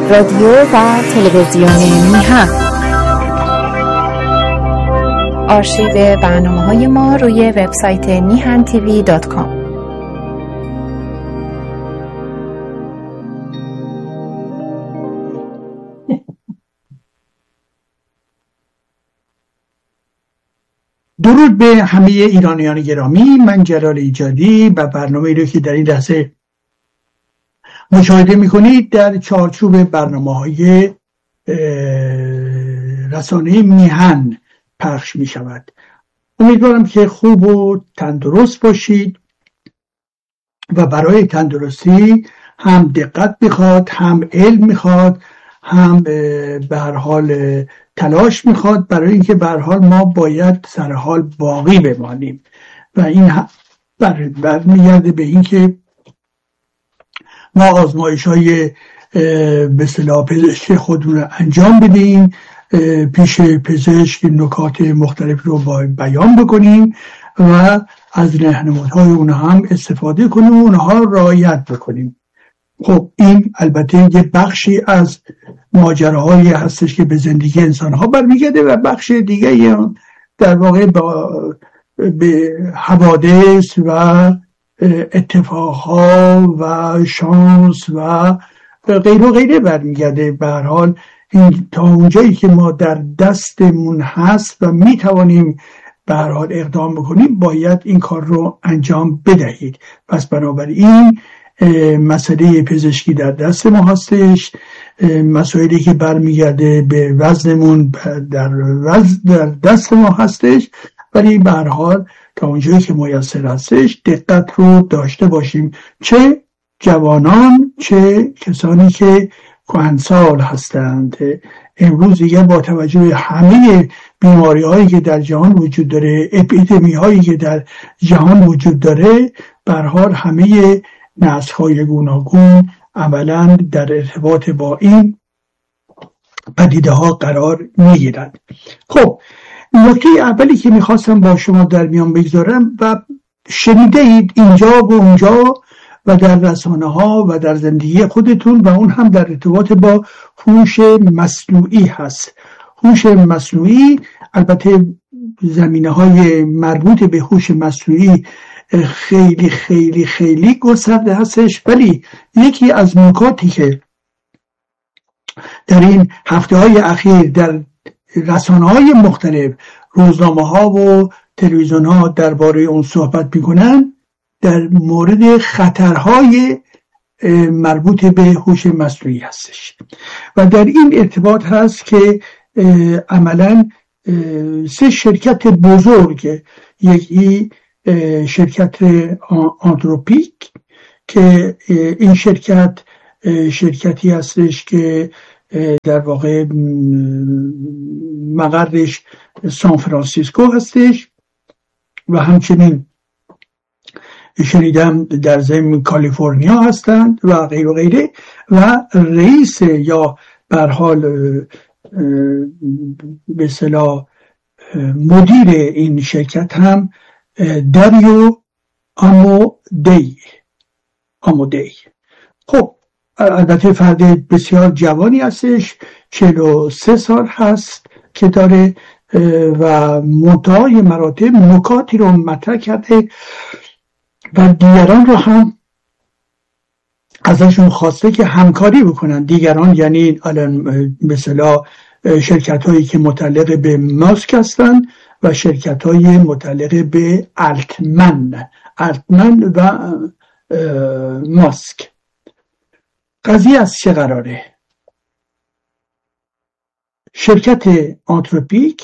رادیو و تلویزیون میهن. آرشیو برنامه‌های ما روی وبسایت mihantv.com. درود به همه ایرانیان گرامی. من جلال ایجادی و برنامه‌ای رو که در این لحظه مشاهده می‌کنید در چارچوب برنامه‌های رسانه میهن پخش می‌شود. امیدوارم که خوب و تندرست باشید و برای تندرستی هم دقت می‌خواد، هم علم می‌خواد، هم به هر حال تلاش می‌خواد، برای اینکه به هر حال ما باید سر حال باقی بمانیم و این برمیگرده به اینکه ما آزمایش‌های به اصطلاح پزشکی خودمون رو انجام بدیم، پیش پزشک نکات مختلف رو بیان بکنیم و از راهنمایی‌های اونها هم استفاده کنیم و اونها رعایت بکنیم. خب این البته یه بخشی از ماجراهایی هستش که به زندگی انسان‌ها برمیگرده و بخش دیگه در واقع به حوادث و اتفاقها و شانس و غیره و غیره برمیگرده. به هر حال این تا اونجایی که ما در دستمون هست و میتوانیم به هر حال اقدام بکنیم باید این کار رو انجام بدهید. پس بنابراین مسئله پزشکی در دست ما هستش، مسائلی که برمیگرده به وزنمون در دست ما هستش، ولی به هر حال تا اونجایی که میسر هستش دقت رو داشته باشیم، چه جوانان چه کسانی که کهنسال هستند. امروز دیگه با توجه به همه بیماری هایی که در جهان وجود داره، اپیدمی هایی که در جهان وجود داره، به هر حال همه نسل‌های گوناگون عملاً در ارتباط با این پدیده ها قرار میگیرند. خب نکته اولی که میخواستم با شما در میان بگذارم و شنیده اید اینجا و اونجا و در رسانه ها و در زندگی خودتون، و اون هم در ارتباط با هوش مصنوعی هست. هوش مصنوعی البته زمینه های مربوط به هوش مصنوعی خیلی خیلی خیلی گسترده هستش، ولی یکی از نکاتی که در این هفته های اخیر در رسانه های مختلف، روزنامه ها و تلویزیون ها درباره اون صحبت میکنن در مورد خطرهای مربوط به هوش مصنوعی هستش و در این ارتباط هست که عملاً 3 شرکت بزرگ، یکی شرکت آندروپیک که این شرکتی هستش که در واقع مقرش سان فرانسیسکو هستش و همچنین شنیدم در ضمن کالیفرنیا هستند و غیره و غیره، و رئیس یا به هر حال به اصطلاح مدیر این شرکت هم داریو آمودی. خب البته فرد بسیار جوانی هستش، 43 سال هست که داره و منتهای مراتب نکاتی رو مطرح کرده و دیگران رو هم ازشون خواسته که همکاری بکنن. دیگران یعنی الان مثلا شرکت هایی که متعلق به ماسک هستن و شرکت های متعلق به التمن و ماسک. قضیه از چه قراره؟ شرکت آنتروپیک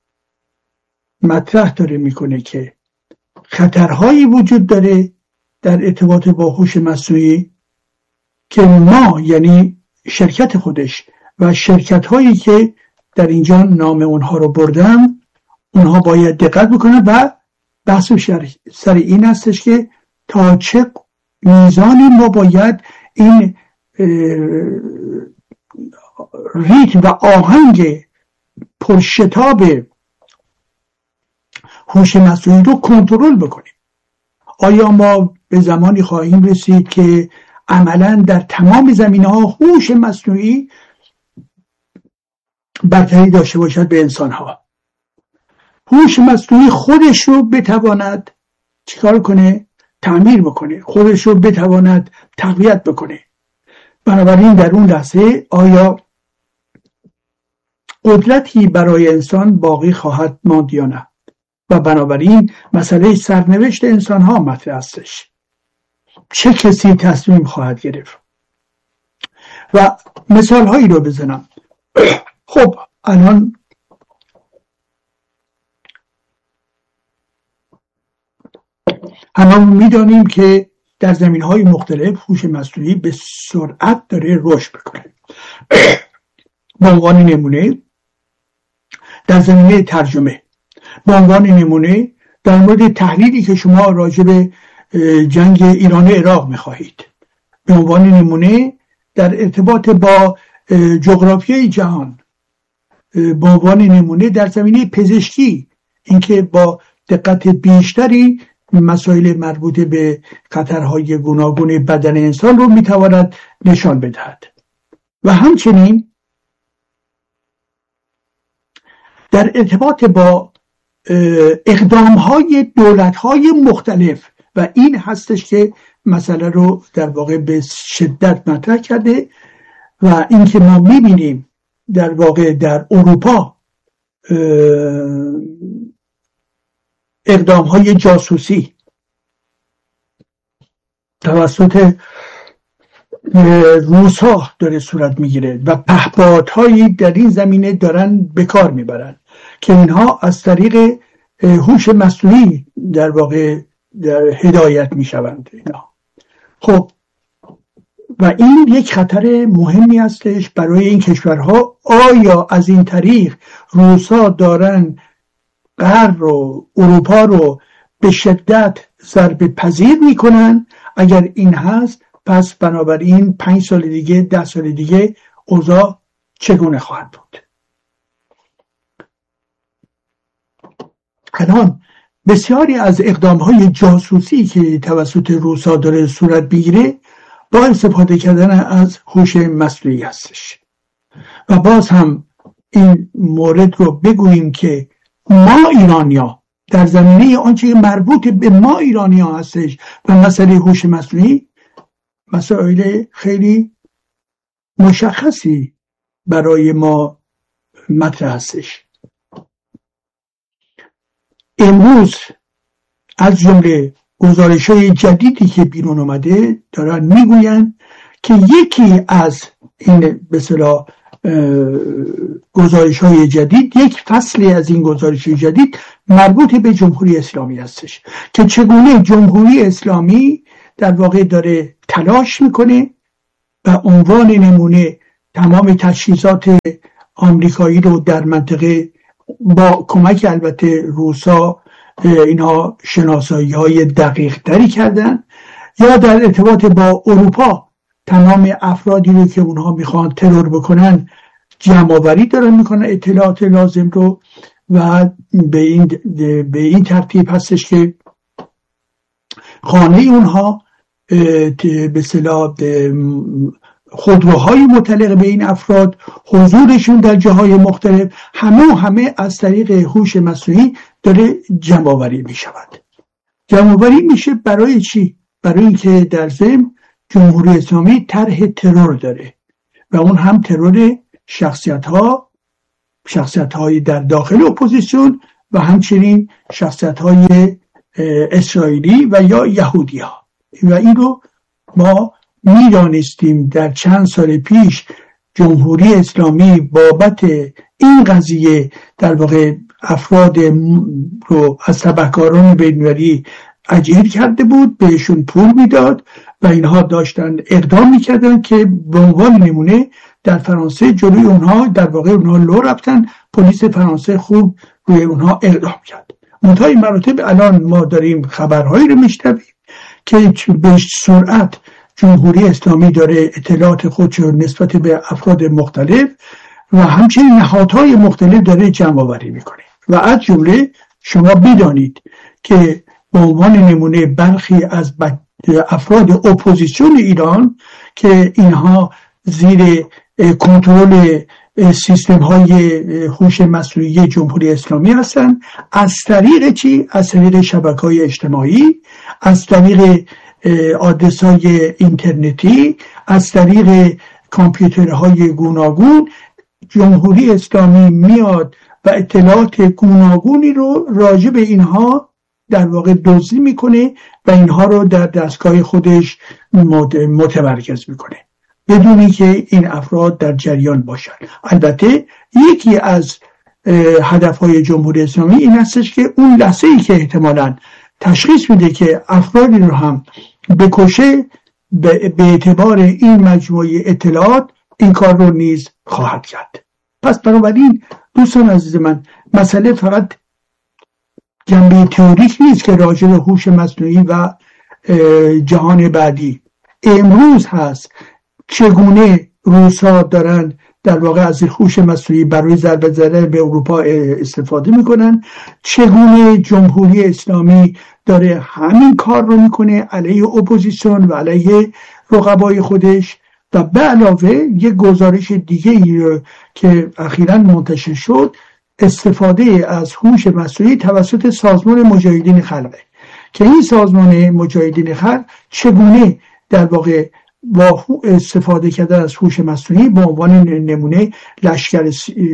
مطرح داره میکنه که خطرهایی وجود داره در ارتباط با هوش مصنوعی که ما یعنی شرکت خودش و شرکت هایی که در اینجا نام اونها رو بردم، اونها باید دقت بکنن و بحث سر این هستش که تا چه میزانی ما باید این ریتم و آهنگ پرشتاب هوش مصنوعی رو کنترل بکنیم. آیا ما به زمانی خواهیم رسید که عملا در تمام زمینه‌ها هوش مصنوعی برتری داشته باشد به انسان‌ها. هوش مصنوعی خودش رو بتواند چیکار کنه؟ تعمیر بکنه، خودش رو بتواند تقویت بکنه. بنابراین در اون لحظه آیا قدرتی برای انسان باقی خواهد ماند یا نه؟ و بنابراین مسئله سرنوشت انسان ها مطرح هستش. چه کسی تصمیم خواهد گرفت؟ و مثال هایی رو بزنم. خب الان همه میدانیم که در زمینهای مختلف هوش مصنوعی به سرعت داره رشد میکنه. به عنوان نمونه در زمینه ترجمه، به عنوان نمونه در مورد تحلیلی که شما راجع به جنگ ایران و عراق میخواهید، به عنوان نمونه در ارتباط با جغرافیای جهان، به عنوان نمونه در زمینه پزشکی، اینکه با دقت بیشتری مسائل مربوط به خطرهای گوناگون بدن انسان رو میتواند نشان بدهد. و همچنین در ارتباط با اقدامهای دولتهای مختلف، و این هستش که مسئله رو در واقع به شدت مطرح کرده. و این که ما میبینیم در واقع در اروپا اقدامهای جاسوسی توسط روس‌ها داره صورت میگیره و پهپادهایی در این زمینه دارن به کار میبرن که اینها از طریق هوش مصنوعی در واقع هدایت میشوند اینا. خب و این یک خطر مهمی هستش برای این کشورها. آیا از این طریق روس‌ها دارن غرب رو، اروپا رو به شدت ضربه پذیر میکنن؟ اگر این هست پس بنابراین 5 سال دیگه، 10 سال دیگه اوضاع چگونه خواهد بود؟ الان بسیاری از اقدامهای جاسوسی که توسط روس‌ها داره صورت بگیره با استفاده کردن از هوش مصنوعی هستش. و باز هم این مورد رو بگوییم که ما ایرانیا در زمینه آنچه مربوط به ما ایرانیا هستش و مسئله هوش مصنوعی مسائل خیلی مشخصی برای ما مطرح هستش. امروز از جمله گزارش‌های جدیدی که بیرون اومده دارن میگوین که یکی از این به اصطلاح گزارش‌های جدید، یک فصلی از این گزارش‌های جدید مربوط به جمهوری اسلامی هستش که چگونه جمهوری اسلامی در واقع داره تلاش میکنه و عنوان نمونه تمام تجهیزات آمریکایی رو در منطقه با کمک البته روسا اینها شناسایی‌های دقیق تری کردن، یا در ارتباط با اروپا تمام افرادی رو که اونها میخوان ترور بکنن جمع آوری دارن میکنن اطلاعات لازم رو، و به این ترتیب هستش که خانه اونها به اصطلاح خودروهای متعلق به این افراد، حضورشون در جاهای مختلف، همه از طریق هوش مصنوعی داره جمع آوری می شود. جمع آوری میشه برای چی؟ برای اینکه در ضمن جمهوری اسلامی طرح ترور داره و اون هم ترور شخصیت‌های در داخل اپوزیسیون و همچنین شخصیت‌های اسرائیلی و یا یهودی ها. و این رو ما میدانستیم در چند سال پیش جمهوری اسلامی بابت این قضیه در واقع افراد رو از تبهکاران بین‌المللی اجیر کرده بود، بهشون پول میداد و اینها داشتن اقدام میکردن که به عنوان نمونه در فرانسه جلوی اونها در واقع اونها لو رفتن، پلیس فرانسه خوب روی اونها اقدام کرد. منتهای مراتب الان ما داریم خبرهایی رو میشنویم که به سرعت جمهوری اسلامی داره اطلاعات خودش نسبت به افراد مختلف و همچنین نهادهای مختلف داره جمع آوری میکنه. و از جمله شما بدانید که به عنوان نمونه برخی از افراد اپوزیسیون ایران که اینها زیر کنترل سیستم های هوش مصنوعی جمهوری اسلامی هستند، از طریق چی؟ از طریق شبکه‌های اجتماعی، از طریق آدرس‌های اینترنتی، از طریق کامپیوترهای گوناگون. جمهوری اسلامی میاد و اطلاعات گوناگونی رو راجع به اینها در واقع دزدی میکنه و اینها رو در دستگاه خودش متمرکز میکنه بدونی که این افراد در جریان باشن. البته یکی از هدفهای جمهوری اسلامی این هستش که اون لحظه‌ای که احتمالاً تشخیص میده که افرادی رو هم بکشه، به اعتبار این مجموعه اطلاعات این کار رو نیز خواهد کرد. پس بنابراین دوستان عزیز من، مسئله فقط جنبه تئوریک نیست که راجع به هوش مصنوعی و جهان بعدی امروز هست. چگونه روس‌ها دارن در واقع از هوش مصنوعی برای ضربه زدن به اروپا استفاده میکنن، چگونه جمهوری اسلامی داره همین کار رو میکنه علیه اپوزیسیون و علیه رقبای خودش. و به علاوه یک گزارش دیگه ای که اخیراً منتشر شد، استفاده از هوش مصنوعی توسط سازمان مجاهدین خلقه که این سازمان مجاهدین خلق چگونه در واقع با استفاده کردن از هوش مصنوعی به عنوان نمونه لشکر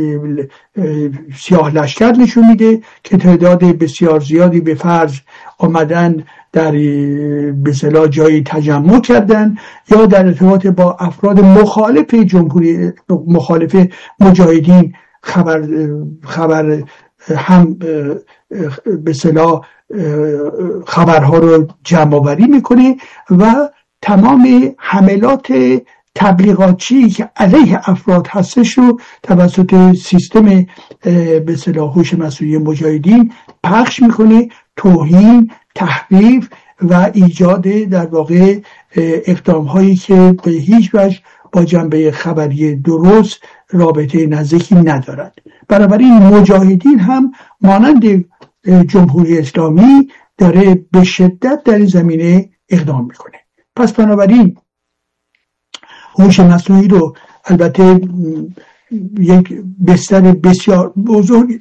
سیاه لشکر نشون میده که تعداد بسیار زیادی به فرض آمدن در به اصطلاح جایی تجمع کردن یا در ارتباط با افراد مخالف جمهوری مخالف مجاهدین خبر هم به اصطلاح خبرها رو جمع آوری میکنه و تمام حملات تبلیغاتی که علیه افراد هستش رو توسط سیستم به اصطلاح هوش مصنوعی مجاهدین پخش میکنه، توهین، تحریف و ایجاد در واقع اقدام هایی که به هیچ وجه با جنبه خبری درست رابطه نزدیکی ندارد. بنابراین مجاهدین هم مانند جمهوری اسلامی داره به شدت در این زمینه اقدام میکنه. پس بنابراین هوش مصنوعی رو البته یک بستر بسیار بزرگی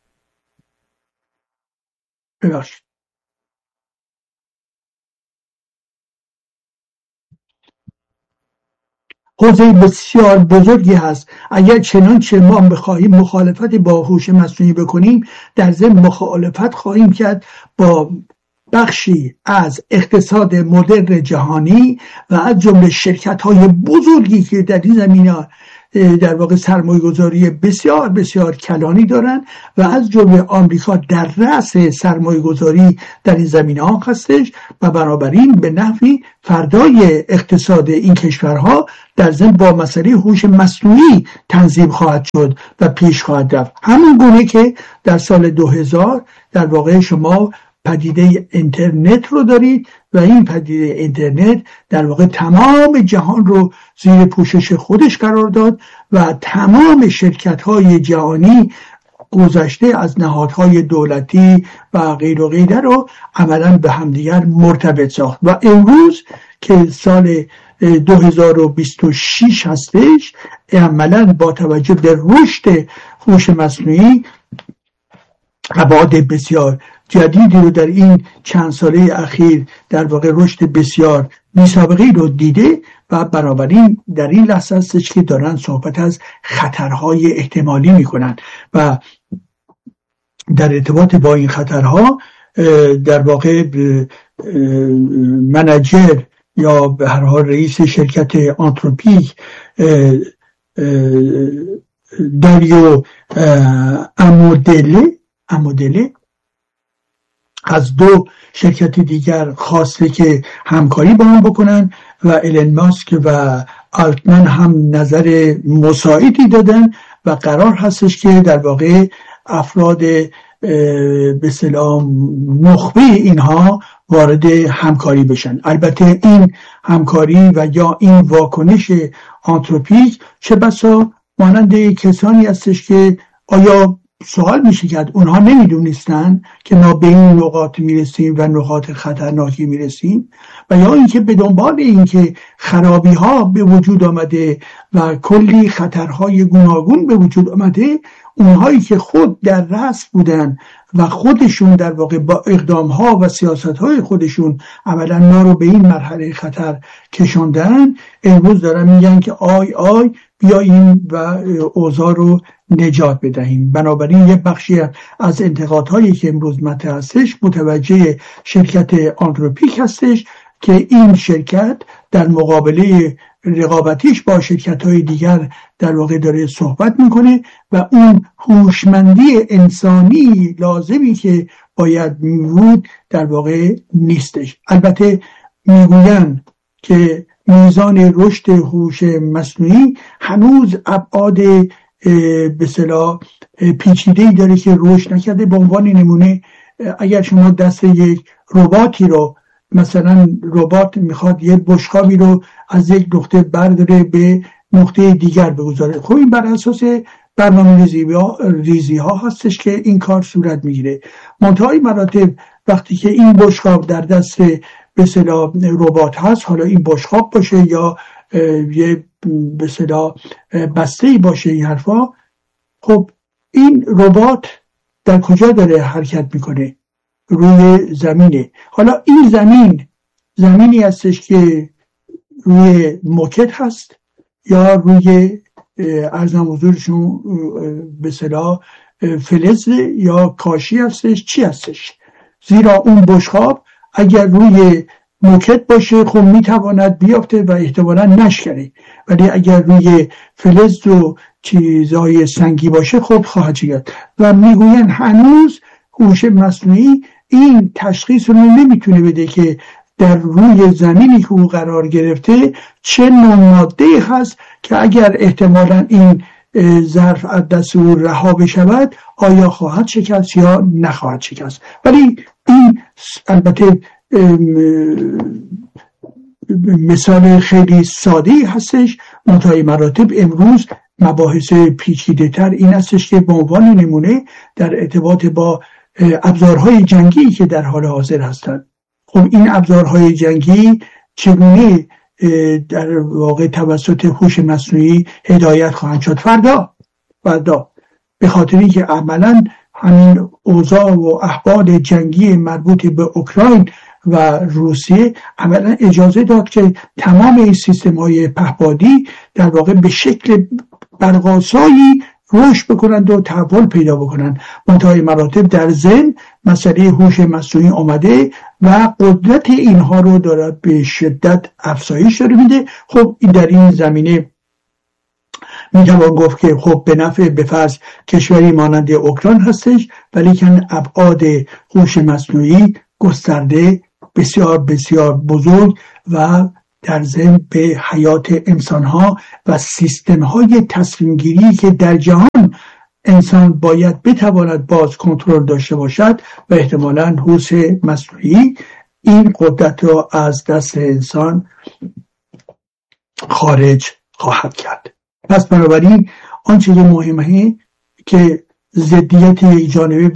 حوزه بسیار بزرگی هست. اگر چنانچه ما بخواهیم مخالفت با هوش مصنوعی بکنیم، در ضمن مخالفت خواهیم کرد با بخشی از اقتصاد مدرن جهانی و از جمله شرکت‌های بزرگی که در این زمینه در واقع سرمایه‌گذاری بسیار بسیار کلانی دارن و از جمله آمریکا در رأس سرمایه‌گذاری در این زمینه‌ها هستش و بنابراین به نحوی فردای اقتصاد این کشورها در ضمن با مسئله هوش مصنوعی تنظیم خواهد شد و پیش خواهد رفت. همون گونه که در سال 2000 در واقع شما پدیده اینترنت رو دارید و این پدیده اینترنت در واقع تمام جهان رو زیر پوشش خودش قرار داد و تمام شرکت‌های جهانی گذشته از نهادهای دولتی و غیر و غیره رو عملاً به همدیگر مرتبط ساخت و امروز که سال 2026 هستش، عملاً با توجه به رشد هوش مصنوعی ابعاد بسیار جدیدی رو در این چند ساله اخیر در واقع رشد بسیار بی‌سابقه‌ای رو دیده و بنابراین در این لحظه هستش که دارن صحبت از خطرهای احتمالی میکنن و در ارتباط با این خطرها در واقع منیجر یا به هر حال رئیس شرکت آنتروپیک داریو امودله از دو شرکت دیگر خواسته که همکاری با هم بکنن و ایلن ماسک و آلتمن هم نظر مساعدی دادن و قرار هستش که در واقع افراد به اصطلاح نخبه اینها وارد همکاری بشن. البته این همکاری و یا این واکنش آنتروپیک چه بسا مانند کسانی هستش که آیا سوال میشه کرد اونها نمیدونستن که ما به این نقاط میرسیم و نقاط خطرناکی میرسیم؟ و یا اینکه به دنبال اینکه خرابی ها به وجود آمده و کلی خطرهای گوناگون به وجود آمده، اونهایی که خود در رأس بودن و خودشون در واقع با اقدام ها و سیاست های خودشون عملا ما رو به این مرحله خطر کشوندن، امروز دارن میگن که آی بیاییم و اوضاع رو نجات بدهیم. بنابراین یه بخشی از انتقادهایی که امروز مطرح هستش متوجه شرکت آنتروپیک هستش که این شرکت در مقابله رقابتیش با شرکت‌های دیگر در واقع داره صحبت میکنه و اون هوشمندی انسانی لازمی که باید میبود در واقع نیستش. البته میگوین که میزان رشد هوش مصنوعی هنوز ابعاد به اصطلاح پیچیده‌ای داره که رشد نکرده. به عنوان نمونه اگر شما دست یک رباتی رو، مثلا ربات میخواد یه بشقابی رو از یک نقطه برداره به نقطه دیگر بگذاره، خب این بر اساس برنامه ریزی ها هستش که این کار صورت میگیره. منتهای مراتب وقتی که این بشقاب در دست به اصطلاح ربات هست، حالا این بشقاب باشه یا یه به اصطلاح بسته‌ای باشه این حرفا، خب این ربات در کجا داره حرکت میکنه؟ روی زمینه. حالا این زمینی هستش که روی موکت هست یا روی ارزم حضورشون به اصطلاح فلز یا کاشی هستش، چی هستش؟ زیرا اون بشقاب اگر روی موکت باشه خب میتواند بیافته و احتمالا نشکنه، ولی اگر روی فلز و چیزهای سنگی باشه خب خواهد شد. و میگوین هنوز هوش مصنوعی این تشخیص رو نمیتونه بده که در روی زمینی که او قرار گرفته چه نوع ماده‌ای هست که اگر احتمالاً این ظرف از دست او رها بشود آیا خواهد شکست یا نخواهد شکست. ولی این البته مثال خیلی ساده‌ای هستش. منتهای مراتب امروز مباحث پیچیده تر این هستش که به عنوان نمونه در ارتباط با ابزارهای جنگی که در حال حاضر هستند، خب این ابزارهای جنگی چگونه در واقع توسط هوش مصنوعی هدایت خواهند شد فردا به خاطر اینکه عملاً همین اوضاع و احوال جنگی مربوط به اوکراین و روسیه عملاً اجازه داد که تمام این سیستم‌های پهپادی در واقع به شکل برق‌آسایی رشد بکنند و تحول پیدا بکنند. منتهای مراتب در ضمن مسئله هوش مصنوعی آمده و قدرت اینها رو داره به شدت افزایش داره میده. خب این در این زمینه میتوان گفت که خب به نفع به فرض کشوری مانند اوکراین هستش، ولی که ابعاد هوش مصنوعی گسترده بسیار بسیار بزرگ و در ضمن به حیات انسانها و سیستم‌های تصمیم‌گیری که در جهان انسان باید بتواند باز کنترل داشته باشد و احتمالاً هوش مصنوعی این قدرت را از دست انسان خارج خواهد کرد. پس بنابراین آنچه که مهمه که ضدیت یک جانبه